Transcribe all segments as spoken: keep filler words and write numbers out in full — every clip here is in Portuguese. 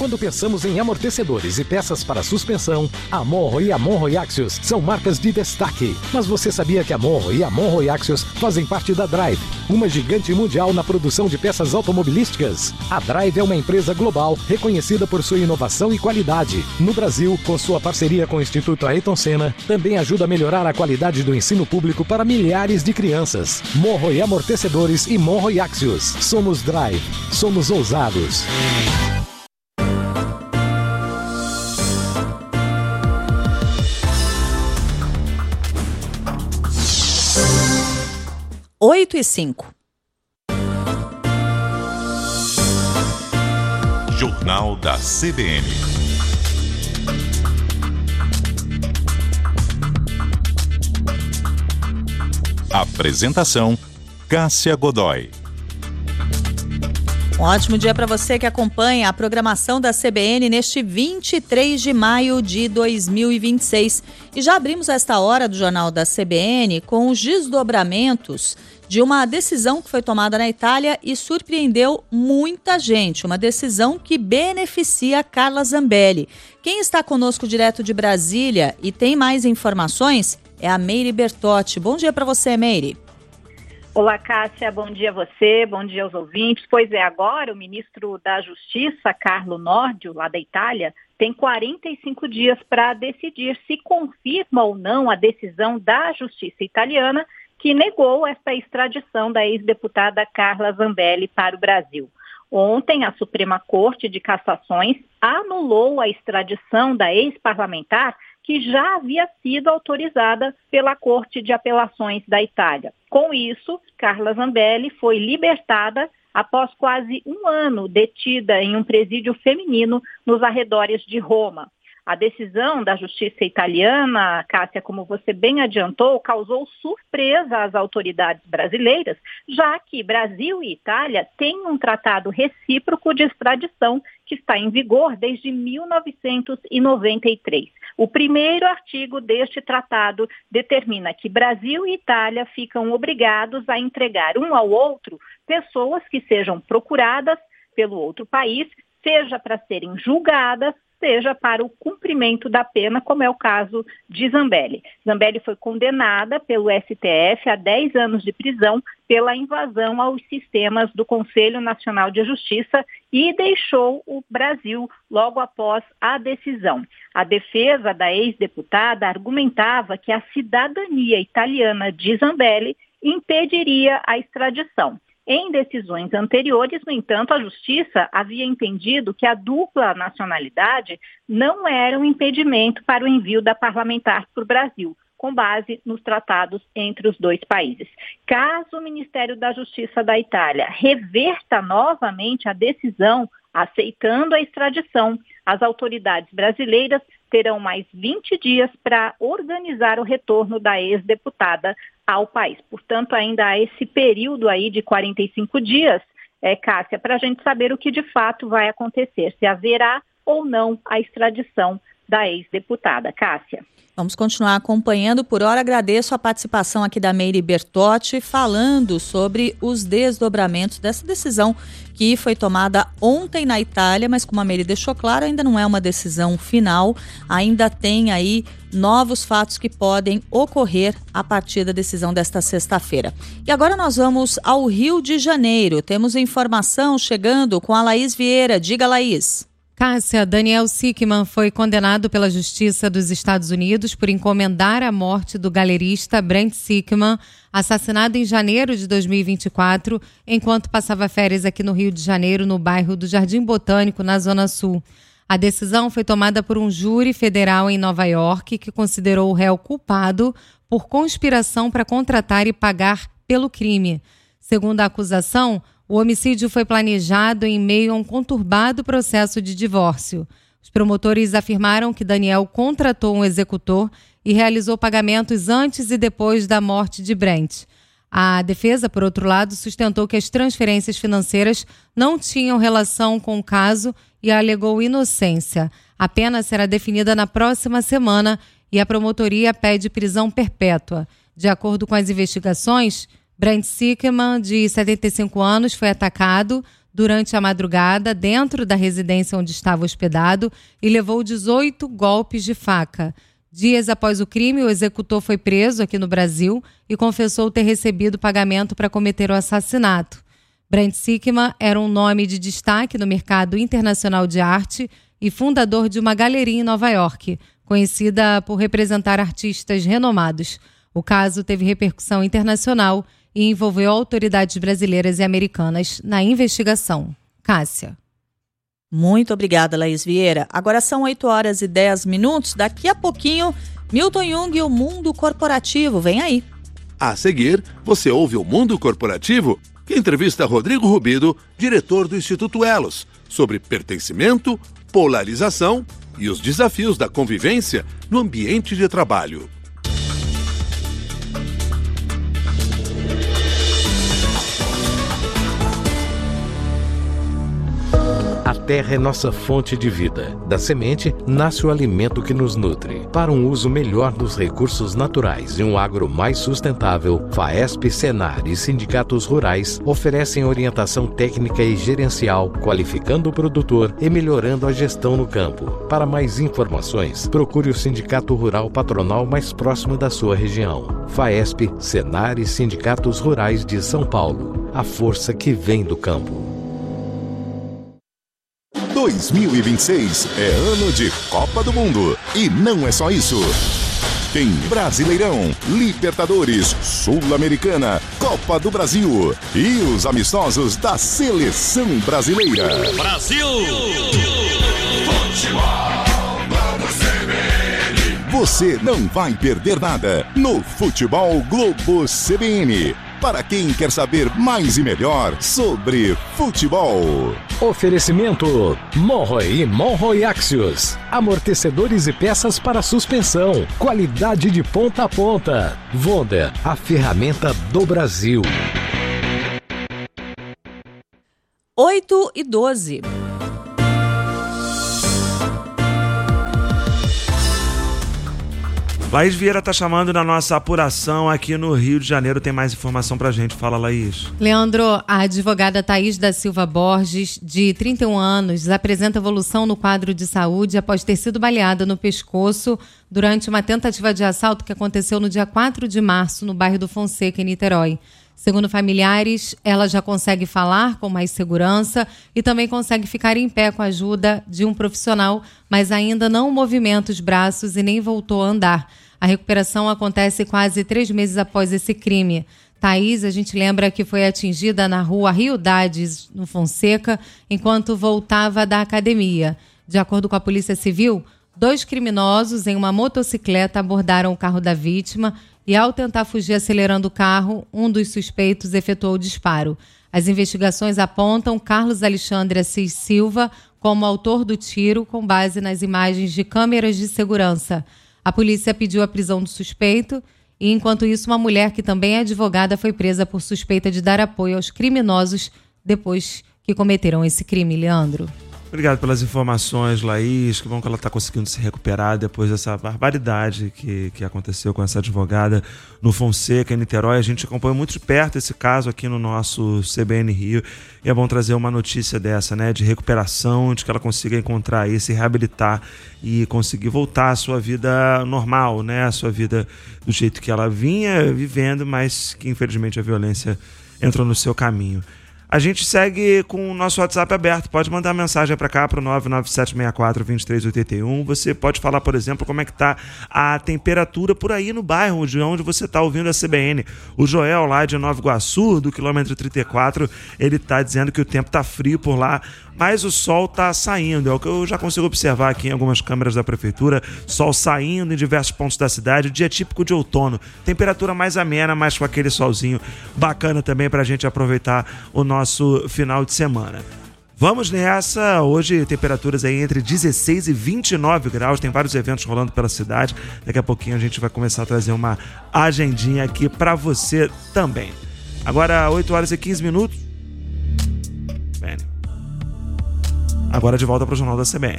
Quando pensamos em amortecedores e peças para suspensão, a Monro e a Monro Axios são marcas de destaque. Mas você sabia que a Monro e a Monro Axios fazem parte da Drive, uma gigante mundial na produção de peças automobilísticas? A Drive é uma empresa global reconhecida por sua inovação e qualidade. No Brasil, com sua parceria com o Instituto Ayrton Senna, também ajuda a melhorar a qualidade do ensino público para milhares de crianças. Monro e Amortecedores e Monro e Axios. Somos Drive. Somos ousados. oito e cinco. Jornal da C B N. Apresentação: Cássia Godoy. Um ótimo dia para você que acompanha a programação da C B N neste vinte e três de maio de dois mil e vinte e seis. E já abrimos esta hora do Jornal da C B N com os desdobramentos de uma decisão que foi tomada na Itália e surpreendeu muita gente. Uma decisão que beneficia Carla Zambelli. Quem está conosco direto de Brasília e tem mais informações é a Meire Bertotti. Bom dia para você, Meire. Olá, Cássia, bom dia a você, bom dia aos ouvintes. Pois é, agora o ministro da Justiça, Carlo Nordio, lá da Itália, tem quarenta e cinco dias para decidir se confirma ou não a decisão da Justiça italiana que negou essa extradição da ex-deputada Carla Zambelli para o Brasil. Ontem, a Suprema Corte de Cassações anulou a extradição da ex-parlamentar que já havia sido autorizada pela Corte de Apelações da Itália. Com isso, Carla Zambelli foi libertada após quase um ano detida em um presídio feminino nos arredores de Roma. A decisão da Justiça italiana, Cássia, como você bem adiantou, causou surpresa às autoridades brasileiras, já que Brasil e Itália têm um tratado recíproco de extradição que está em vigor desde mil novecentos e noventa e três. O primeiro artigo deste tratado determina que Brasil e Itália ficam obrigados a entregar um ao outro pessoas que sejam procuradas pelo outro país, seja para serem julgadas, seja para o cumprimento da pena, como é o caso de Zambelli. Zambelli foi condenada pelo S T F a dez anos de prisão pela invasão aos sistemas do Conselho Nacional de Justiça e deixou o Brasil logo após a decisão. A defesa da ex-deputada argumentava que a cidadania italiana de Zambelli impediria a extradição. Em decisões anteriores, no entanto, a Justiça havia entendido que a dupla nacionalidade não era um impedimento para o envio da parlamentar para o Brasil, com base nos tratados entre os dois países. Caso o Ministério da Justiça da Itália reverta novamente a decisão aceitando a extradição, as autoridades brasileiras terão mais vinte dias para organizar o retorno da ex-deputada ao país. Portanto, ainda há esse período aí de quarenta e cinco dias, é, Cássia, para a gente saber o que de fato vai acontecer, se haverá ou não a extradição da ex-deputada. Cássia. Vamos continuar acompanhando. Por hora, agradeço a participação aqui da Meire Bertotti, falando sobre os desdobramentos dessa decisão que foi tomada ontem na Itália, mas como a Meire deixou claro, ainda não é uma decisão final, ainda tem aí novos fatos que podem ocorrer a partir da decisão desta sexta-feira. E agora nós vamos ao Rio de Janeiro. Temos informação chegando com a Laís Vieira. Diga, Laís. Cássia, Daniel Sickman foi condenado pela Justiça dos Estados Unidos por encomendar a morte do galerista Brent Sickman, assassinado em janeiro de dois mil e vinte e quatro, enquanto passava férias aqui no Rio de Janeiro, no bairro do Jardim Botânico, na Zona Sul. A decisão foi tomada por um júri federal em Nova York, que considerou o réu culpado por conspiração para contratar e pagar pelo crime. Segundo a acusação, o homicídio foi planejado em meio a um conturbado processo de divórcio. Os promotores afirmaram que Daniel contratou um executor e realizou pagamentos antes e depois da morte de Brent. A defesa, por outro lado, sustentou que as transferências financeiras não tinham relação com o caso e alegou inocência. A pena será definida na próxima semana e a promotoria pede prisão perpétua. De acordo com as investigações, Brent Sickman, de setenta e cinco anos, foi atacado durante a madrugada dentro da residência onde estava hospedado e levou dezoito golpes de faca. Dias após o crime, o executor foi preso aqui no Brasil e confessou ter recebido pagamento para cometer o assassinato. Brent Sickman era um nome de destaque no mercado internacional de arte e fundador de uma galeria em Nova York, conhecida por representar artistas renomados. O caso teve repercussão internacional e envolveu autoridades brasileiras e americanas na investigação. Cássia. Muito obrigada, Laís Vieira. Agora são oito horas e dez minutos. Daqui a pouquinho, Milton Jung e o Mundo Corporativo. Vem aí. A seguir, você ouve o Mundo Corporativo, que entrevista Rodrigo Rubido, diretor do Instituto Elos, sobre pertencimento, polarização e os desafios da convivência no ambiente de trabalho. A terra é nossa fonte de vida. Da semente nasce o alimento que nos nutre. Para um uso melhor dos recursos naturais e um agro mais sustentável, FAESP, Senar e sindicatos rurais oferecem orientação técnica e gerencial, qualificando o produtor e melhorando a gestão no campo. Para mais informações, procure o Sindicato Rural Patronal mais próximo da sua região. FAESP, Senar e sindicatos rurais de São Paulo. A força que vem do campo. dois mil e vinte e seis é ano de Copa do Mundo. E não é só isso. Tem Brasileirão, Libertadores, Sul-Americana, Copa do Brasil e os amistosos da Seleção Brasileira. Brasil! Você não vai perder nada no Futebol Globo C B N. Para quem quer saber mais e melhor sobre futebol. Oferecimento Monroe e Monroe Axios. Amortecedores e peças para suspensão. Qualidade de ponta a ponta. Wonder, a ferramenta do Brasil. oito e doze. Laís Vieira está chamando na nossa apuração aqui no Rio de Janeiro. Tem mais informação pra gente. Fala, Laís. Leandro, a advogada Thaís da Silva Borges, de trinta e um anos, apresenta evolução no quadro de saúde após ter sido baleada no pescoço durante uma tentativa de assalto que aconteceu no dia quatro de março, no bairro do Fonseca, em Niterói. Segundo familiares, ela já consegue falar com mais segurança e também consegue ficar em pé com a ajuda de um profissional, mas ainda não movimenta os braços e nem voltou a andar. A recuperação acontece quase três meses após esse crime. Thaís, a gente lembra que foi atingida na rua Rio Dades, no Fonseca, enquanto voltava da academia. De acordo com a Polícia Civil, dois criminosos em uma motocicleta abordaram o carro da vítima e, ao tentar fugir acelerando o carro, um dos suspeitos efetuou o disparo. As investigações apontam Carlos Alexandre Assis Silva como autor do tiro, com base nas imagens de câmeras de segurança. A polícia pediu a prisão do suspeito e, enquanto isso, uma mulher que também é advogada foi presa por suspeita de dar apoio aos criminosos depois que cometeram esse crime. Leandro. Obrigado pelas informações, Laís. Que bom que ela está conseguindo se recuperar depois dessa barbaridade que, que aconteceu com essa advogada no Fonseca, em Niterói. A gente acompanha muito de perto esse caso aqui no nosso C B N Rio. E é bom trazer uma notícia dessa, né? De recuperação, de que ela consiga encontrar aí, se reabilitar e conseguir voltar à sua vida normal, né? A sua vida do jeito que ela vinha vivendo, mas que infelizmente a violência entrou no seu caminho. A gente segue com o nosso WhatsApp aberto. Pode mandar mensagem para cá, para o nove nove sete seis quatro, dois três oito um. Você pode falar, por exemplo, como é que está a temperatura por aí no bairro de onde você está ouvindo a C B N. O Joel, lá de Nova Iguaçu, do quilômetro trinta e quatro, ele está dizendo que o tempo está frio por lá, mas o sol está saindo. É o que eu já consigo observar aqui em algumas câmeras da prefeitura. Sol saindo em diversos pontos da cidade. Dia típico de outono. Temperatura mais amena, mas com aquele solzinho bacana também para a gente aproveitar o nosso final de semana. Vamos nessa. Hoje temperaturas aí entre dezesseis e vinte e nove graus. Tem vários eventos rolando pela cidade. Daqui a pouquinho a gente vai começar a trazer uma agendinha aqui para você também. Agora oito horas e quinze minutos. Bem, agora de volta para o Jornal da C B N.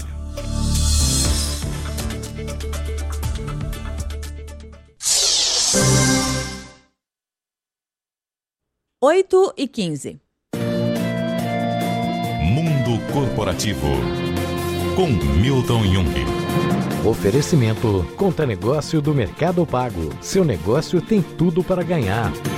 oito e quinze. corporativo com Milton Jung. Oferecimento: Conta Negócio do Mercado Pago. Seu negócio tem tudo para ganhar.